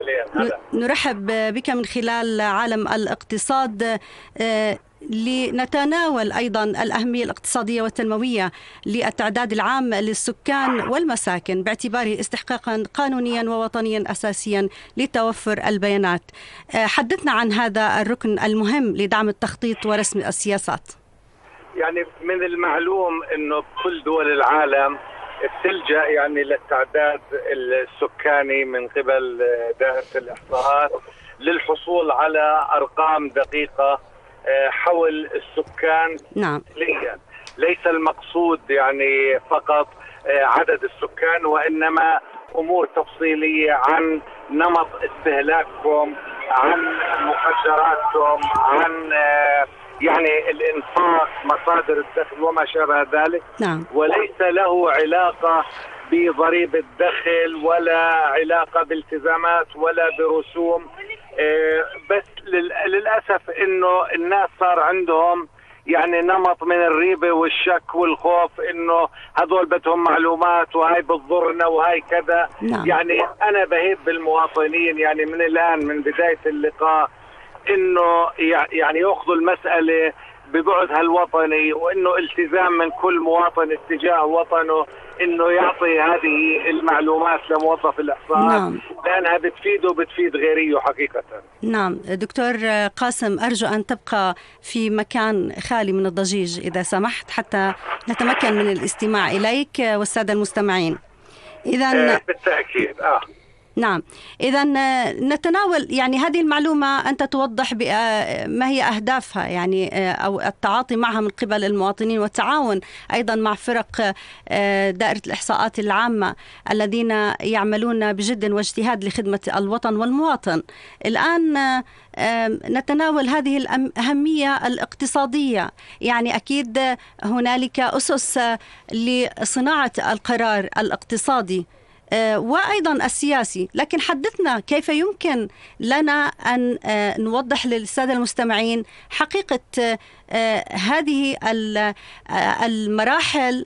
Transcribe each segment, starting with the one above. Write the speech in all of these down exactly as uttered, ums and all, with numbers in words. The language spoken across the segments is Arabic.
نرحب بك من خلال عالم الاقتصاد لنتناول أيضا الأهمية الاقتصادية والتنموية للتعداد العام للسكان والمساكن باعتباره استحقاقا قانونيا ووطنيا أساسيا لتوفر البيانات. حدثنا عن هذا الركن المهم لدعم التخطيط ورسم السياسات. يعني من المعلوم أنه كل دول العالم بتلجأ يعني للتعداد السكاني من قبل دائرة الإحصاءات للحصول على أرقام دقيقة حول السكان. نعم. ليس المقصود يعني فقط عدد السكان، وإنما أمور تفصيلية عن نمط استهلاكهم، عن مخدراتهم، عن يعني الإنفاق، مصادر الدخل وما شابه ذلك. نعم. وليس له علاقة بضريبة الدخل ولا علاقة بالتزامات ولا برسوم. بس للأسف إنه الناس صار عندهم يعني نمط من الريبة والشك والخوف إنه هذول بدهم معلومات وهاي بتضرنا وهاي كذا. نعم. يعني أنا بهيب بالمواطنين يعني من الآن من بداية اللقاء إنه يعني يأخذوا المسألة ببعدها الوطني، وإنه التزام من كل مواطن اتجاه وطنه إنه يعطي هذه المعلومات لموظف الإحصاءات. نعم. لأنها بتفيده وبتفيد غيريه حقيقة. نعم دكتور قاسم، أرجو أن تبقى في مكان خالي من الضجيج إذا سمحت حتى نتمكن من الاستماع إليك والسادة المستمعين. إذن آه بالتأكيد. آه نعم، إذا نتناول يعني هذه المعلومة، أنت توضح ما هي أهدافها يعني أو التعاطي معها من قبل المواطنين والتعاون أيضا مع فرق دائرة الإحصاءات العامة الذين يعملون بجد واجتهاد لخدمة الوطن والمواطن. الآن نتناول هذه الأهمية الاقتصادية، يعني أكيد هنالك أسس لصناعة القرار الاقتصادي وأيضا السياسي، لكن حدثنا كيف يمكن لنا أن نوضح للسادة المستمعين حقيقة هذه المراحل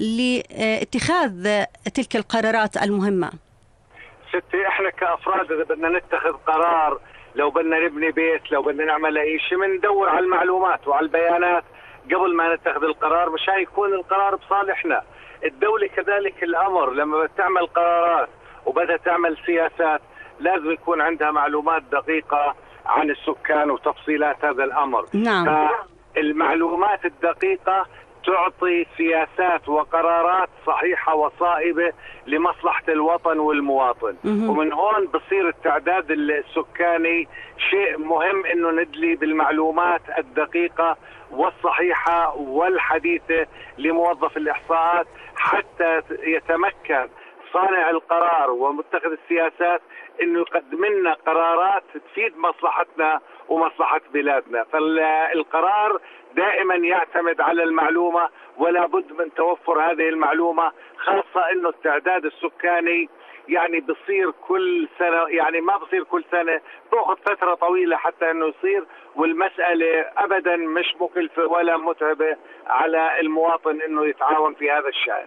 لاتخاذ تلك القرارات المهمة. ستي احنا كأفراد إذا بدنا نتخذ قرار، لو بدنا نبني بيت، لو بدنا نعمل أي شيء، بندور على المعلومات وعلى البيانات قبل ما نتخذ القرار مشان يكون القرار بصالحنا. الدولة كذلك الأمر، لما بتعمل قرارات وبدها تعمل سياسات لازم يكون عندها معلومات دقيقة عن السكان وتفصيلات هذا الأمر. نعم. فالمعلومات الدقيقة تعطي سياسات وقرارات صحيحة وصائبة لمصلحة الوطن والمواطن. مه. ومن هون بصير التعداد السكاني شيء مهم إنه ندلي بالمعلومات الدقيقة والصحيحة والحديثة لموظف الإحصاءات حتى يتمكن صانع القرار ومتخذ السياسات إنه يقدم لنا قرارات تفيد مصلحتنا ومصلحة بلادنا. فالقرار دائما يعتمد على المعلومة، ولا بد من توفر هذه المعلومة، خاصة إنه التعداد السكاني يعني بصير كل سنة، يعني ما بصير كل سنة، بأخذ فترة طويلة حتى إنه يصير، والمسألة أبدا مش مكلفة ولا متعبة على المواطن إنه يتعاون في هذا الشأن.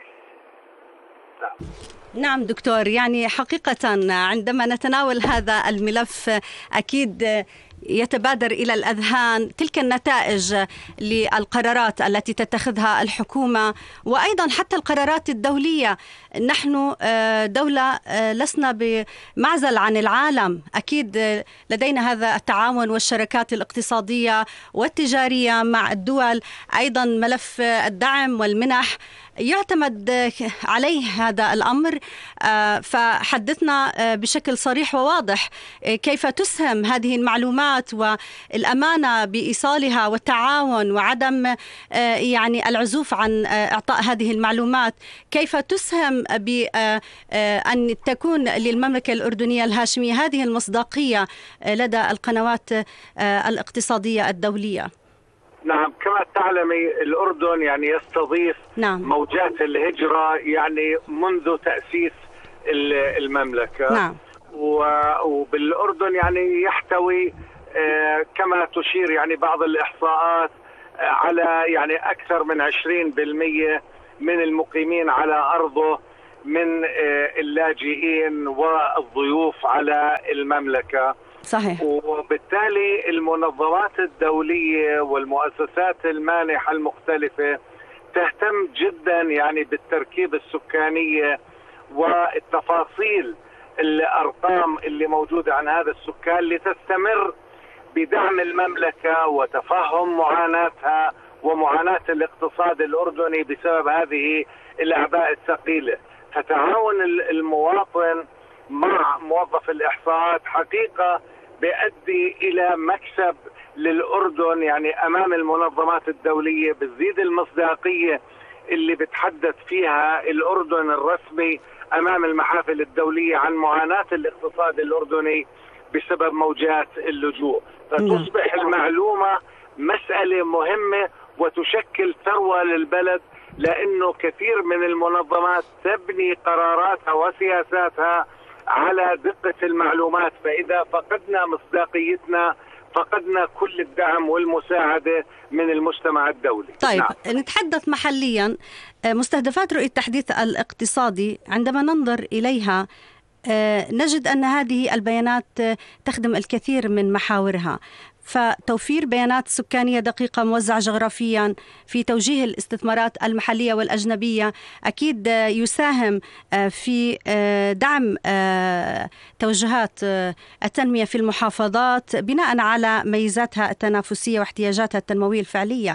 نعم دكتور، يعني حقيقة عندما نتناول هذا الملف أكيد يتبادر إلى الأذهان تلك النتائج للقرارات التي تتخذها الحكومة، وأيضا حتى القرارات الدولية. نحن دولة لسنا بمعزل عن العالم، أكيد لدينا هذا التعاون والشراكات الاقتصادية والتجارية مع الدول، أيضا ملف الدعم والمنح يعتمد عليه هذا الأمر. فحدثنا بشكل صريح وواضح كيف تسهم هذه المعلومات والأمانة بإيصالها والتعاون وعدم يعني العزوف عن إعطاء هذه المعلومات، كيف تسهم بأن تكون للمملكة الأردنية الهاشمية هذه المصداقية لدى القنوات الاقتصادية الدولية. نعم، كما تعلمي الأردن يعني يستضيف نعم. موجات الهجرة يعني منذ تأسيس المملكة. نعم. وبالأردن يعني يحتوي كما تشير يعني بعض الإحصاءات على يعني أكثر من عشرين بالمئة من المقيمين على أرضه من اللاجئين والضيوف على المملكة. صحيح. وبالتالي المنظمات الدولية والمؤسسات المانحة المختلفة تهتم جدا يعني بالتركيب السكانية والتفاصيل الأرقام اللي موجودة عن هذا السكان لتستمر بدعم المملكة وتفهم معاناتها ومعاناة الاقتصاد الأردني بسبب هذه الأعباء الثقيلة. فتعاون المواطن مع موظف الإحصاءات حقيقة بيؤدي إلى مكسب للأردن يعني أمام المنظمات الدولية، بتزيد المصداقية اللي بتحدث فيها الأردن الرسمي أمام المحافل الدولية عن معاناة الاقتصاد الأردني بسبب موجات اللجوء. فتصبح المعلومة مسألة مهمة وتشكل ثروة للبلد، لأنه كثير من المنظمات تبني قراراتها وسياساتها على دقة المعلومات، فإذا فقدنا مصداقيتنا فقدنا كل الدعم والمساعدة من المجتمع الدولي. طيب نعم. نتحدث محليا. مستهدفات رؤية التحديث الاقتصادي عندما ننظر إليها نجد أن هذه البيانات تخدم الكثير من محاورها، فتوفير بيانات سكانية دقيقة موزعة جغرافيا في توجيه الاستثمارات المحلية والأجنبية أكيد يساهم في دعم توجهات التنمية في المحافظات بناء على ميزاتها التنافسية واحتياجاتها التنموية الفعلية.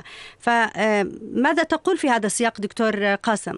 فماذا تقول في هذا السياق دكتور قاسم؟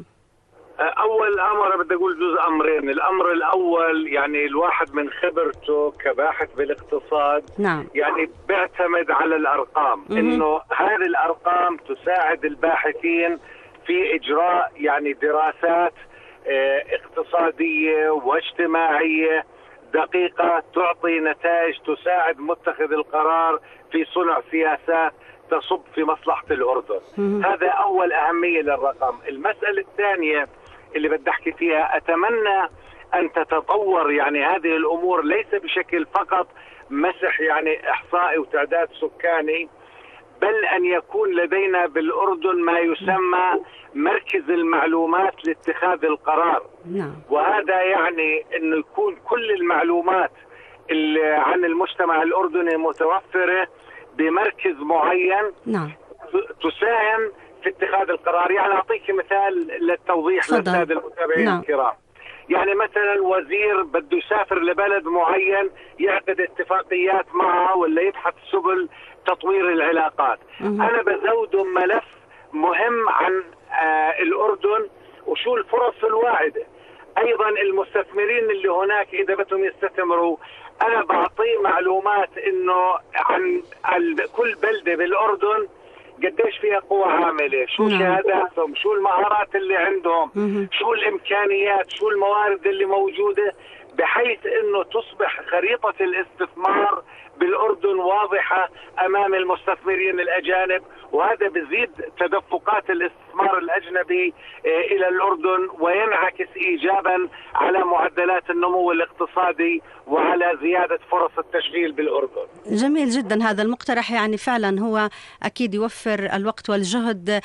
أول أمر بدي أقول جزء أمرين. الأمر الأول يعني الواحد من خبرته كباحث بالاقتصاد نعم. يعني بيعتمد على الأرقام، م- إنه هذه الأرقام تساعد الباحثين في إجراء يعني دراسات اه اقتصادية واجتماعية دقيقة تعطي نتائج تساعد متخذ القرار في صنع سياسات تصب في مصلحة الأردن. م- هذا أول أهمية للرقم. المسألة الثانية اللي بدي أحكي فيها، أتمنى أن تتطور يعني هذه الأمور ليس بشكل فقط مسح يعني إحصائي وتعداد سكاني، بل أن يكون لدينا بالأردن ما يسمى مركز المعلومات لاتخاذ القرار. نعم. وهذا يعني أنه يكون كل المعلومات اللي عن المجتمع الأردني متوفرة بمركز معين. نعم. تساهم في اتخاذ القرار. يعني أعطيك مثال للتوضيح للسادة المتابعين نعم. الكرام. يعني مثلا وزير بده يسافر لبلد معين يعقد اتفاقيات معه ولا يبحث سبل تطوير العلاقات. مم. أنا بزوده ملف مهم عن آه الأردن وشو الفرص الواعدة. أيضا المستثمرين اللي هناك إذا بدهم يستثمروا أنا بعطيه معلومات إنه عن كل بلدة بالأردن قديش فيها قوة عاملة، شو نعم. شهاداتهم، شو المهارات اللي عندهم، مم. شو الإمكانيات، شو الموارد اللي موجودة، بحيث إنه تصبح خريطة الاستثمار بالأردن واضحة أمام المستثمرين الأجانب، وهذا بزيد تدفقات الاستثمار الأجنبي إلى الأردن وينعكس إيجابا على معدلات النمو الاقتصادي وعلى زيادة فرص التشغيل بالأردن. جميل جدا هذا المقترح، يعني فعلا هو أكيد يوفر الوقت والجهد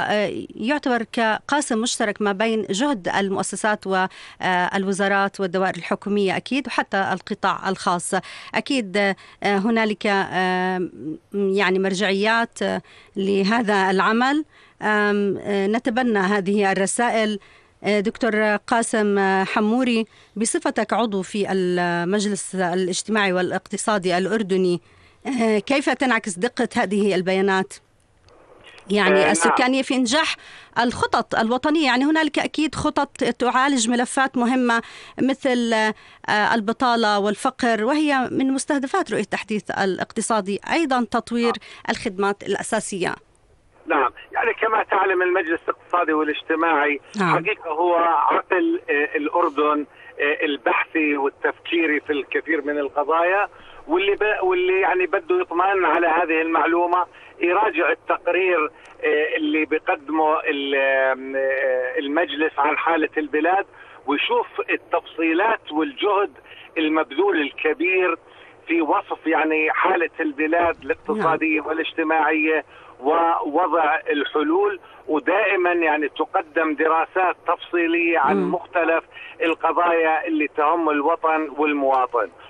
ويعتبر كقاسم مشترك ما بين جهد المؤسسات والوزارات والدوائر الحكومية أكيد وحتى القطاع الخاص. أكيد هنالك يعني مرجعيات لهذا العمل. نتبنى هذه الرسائل. دكتور قاسم حموري، بصفتك عضو في المجلس الاجتماعي والاقتصادي الأردني، كيف تنعكس دقة هذه البيانات يعني السكانية في إنجاح الخطط الوطنية؟ يعني هنالك أكيد خطط تعالج ملفات مهمة مثل البطالة والفقر، وهي من مستهدفات رؤية التحديث الاقتصادي، أيضا تطوير الخدمات الأساسية. نعم، يعني كما تعلم المجلس الاقتصادي والاجتماعي نعم. حقيقة هو عقل الأردن البحثي والتفكيري في الكثير من القضايا، واللي ب... واللي يعني بده يطمئن على هذه المعلومة يراجع التقرير اللي بيقدمه المجلس عن حالة البلاد ويشوف التفصيلات والجهد المبذول الكبير في وصف يعني حالة البلاد الاقتصادية والاجتماعية ووضع الحلول، ودائما يعني تقدم دراسات تفصيلية عن م. مختلف القضايا اللي تهم الوطن والمواطن.